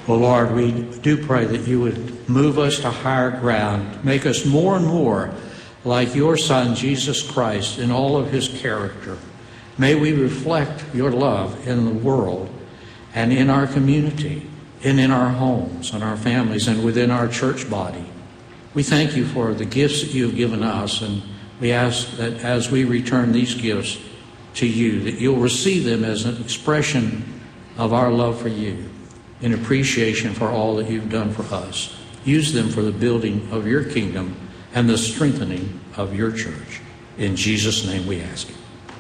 Well, Lord, we do pray that you would move us to higher ground, make us more and more like your Son, Jesus Christ, in all of his character. May we reflect your love in the world and in our community and in our homes and our families and within our church body. We thank you for the gifts that you have given us, and we ask that as we return these gifts to you, that you'll receive them as an expression of our love for you, in appreciation for all that you've done for us. Use them for the building of your kingdom and the strengthening of your church. In Jesus' name we ask it.